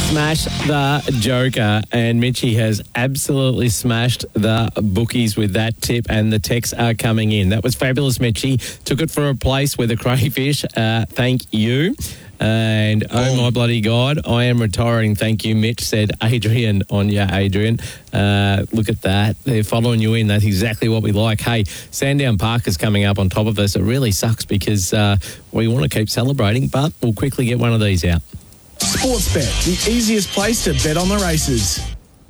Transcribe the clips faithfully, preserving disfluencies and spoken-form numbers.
Smash the Joker, and Mitchie has absolutely smashed the bookies with that tip, and the texts are coming in. That was fabulous, Mitchie. Took it for a place with a crayfish. Uh, thank you. And oh my bloody God, I am retiring. Thank you, Mitch, said Adrian on your Adrian. Uh, look at that. They're following you in. That's exactly what we like. Hey, Sandown Park is coming up on top of us. It really sucks because uh, we want to keep celebrating, but we'll quickly get one of these out. Sportsbet, the easiest place to bet on the races.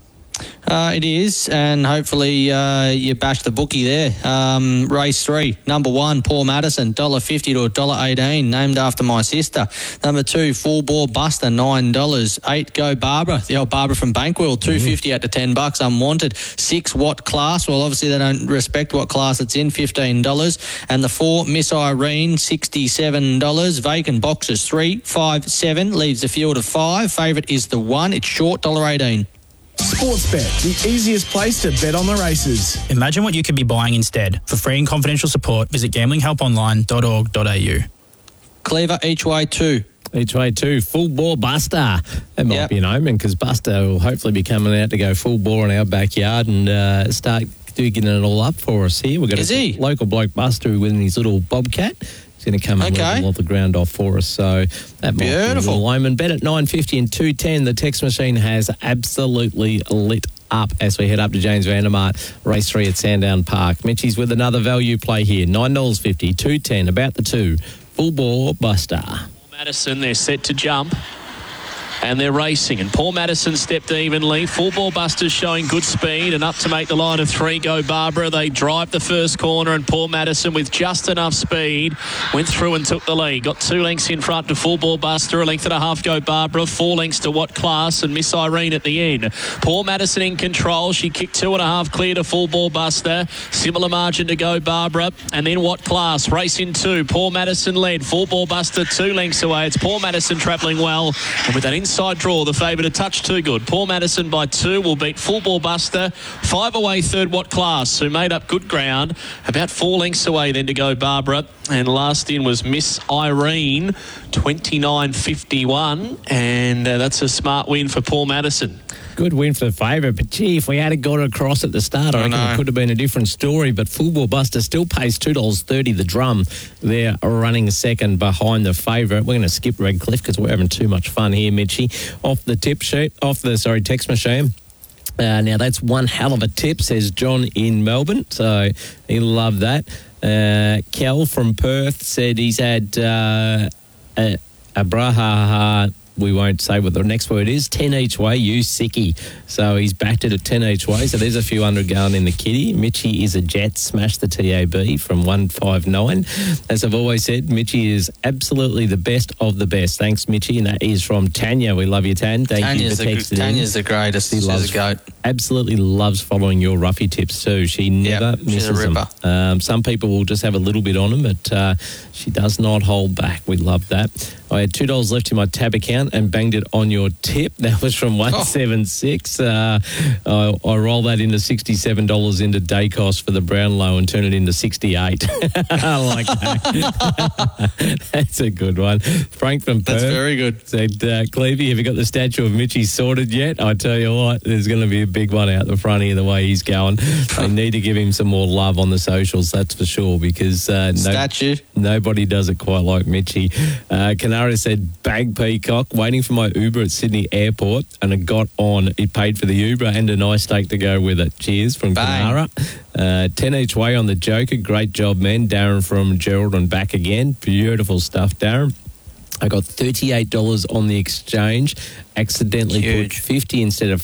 Uh, it is, and hopefully uh, you bash the bookie there. Um, race three, number one, Paul Madison, one dollar fifty to one dollar eighteen, named after my sister. Number two, Full Bore Buster, nine dollars. Eight, Go Barbara, the old Barbara from Bankwell, two fifty out to ten bucks, unwanted. Six, What Class? Well, obviously they don't respect what class it's in, fifteen dollars. And the four, Miss Irene, sixty-seven dollars. Vacant boxes, three, five, seven, leaves the field of five. Favourite is the one, it's short, one dollar eighteen. Sportsbet, the easiest place to bet on the races. Imagine what you could be buying instead. For free and confidential support, visit gambling help online dot org dot a u. Cleaver, each way two. Each way two, Full Bore Buster. That might yep. be an omen because Buster will hopefully be coming out to go full bore in our backyard and uh, start digging it all up for us here. We've got Is a he? local bloke Buster with his little bobcat. He's going to come and okay. level all the ground off for us. So that might Beautiful. be a little omen. Bet at nine fifty and two ten. The text machine has absolutely lit up as we head up to James Vandermart, race three at Sandown Park. Mitchie's with another value play here. nine dollars fifty, two ten, about the two. Full Bore Buster. Madison, they're set to jump. And they're racing. And Paul Madison stepped evenly. Full Bore Buster's showing good speed. And up to make the line of three, Go Barbara. They drive the first corner. And Paul Madison, with just enough speed, went through and took the lead. Got two lengths in front to Full Bore Buster. A length and a half, Go Barbara. Four lengths to What Class and Miss Irene at the end. Paul Madison in control. She kicked two and a half clear to Full Bore Buster. Similar margin to Go Barbara. And then What Class. Race in two. Paul Madison led. Full Bore Buster two lengths away. It's Paul Madison travelling well. And with that inside draw, the favourite a touch too good. Paul Madison by two will beat Full Bore Buster. Five away, third What Class, who made up good ground. About four lengths away then to Go Barbara. And last in was Miss Irene, twenty-nine fifty-one. And uh, that's a smart win for Paul Madison. Good win for the favourite, but gee, if we had got across at the start, I, I reckon know. It could have been a different story. But Full Bore Buster still pays two dollars thirty the drum. They're running second behind the favourite. We're going to skip Redcliffe because we're having too much fun here, Mitchie. Off the tip sheet, off the, sorry, text machine. Uh, now, that's one hell of a tip, says John in Melbourne. So he loved that. Uh, Kel from Perth said he's had uh, a, a braha. We won't say what the next word is. ten each way, you sickie. So he's backed it at ten each way. So there's a few hundred going in the kitty. Mitchie is a jet. Smash the T A B from one five nine. As I've always said, Mitchie is absolutely the best of the best. Thanks, Mitchie. And that is from Tanya. We love you, Tan. Thank Tanya's you for texting the, Tanya's in. the greatest. She loves, she's a goat. Absolutely loves following your roughy tips too. She never yep, misses she's a ripper. them. Um, some people will just have a little bit on them, but uh, she does not hold back. We love that. I had two dollars left in my tab account and banged it on your tip. That was from one seventy-six. Uh, I, I roll that into sixty-seven dollars into day cost for the Brownlow and turn it into sixty-eight. I like that. That's a good one. Frank from Perth. That's very good. Said, uh, Clevey, have you got the statue of Mitchie sorted yet? I tell you what, there's going to be a big one out the front here the way he's going. They need to give him some more love on the socials, that's for sure, because uh, no, statue. nobody does it quite like Mitchie. Uh, Canara said, bag peacock, waiting for my Uber at Sydney Airport, and it got on. He paid for the Uber and a nice steak to go with it. Cheers from Bang. Canara. Uh, ten each way on the Joker. Great job, man. Darren from Gerald and back again. Beautiful stuff, Darren. I got thirty-eight dollars on the exchange. Accidentally Huge. put fifty instead of